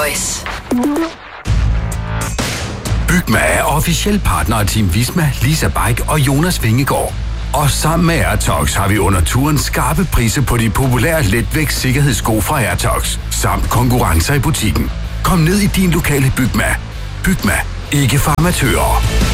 Voice. Bygma er officiel partner af Team Visma, Lisa Bike og Jonas Vingegaard. Og sammen med Airtox har vi under turen skarpe priser på de populære letvægts sikkerhedssko fra Airtox, samt konkurrencer i butikken. Kom ned i din lokale Bygma. Bygma, ikke for amatører.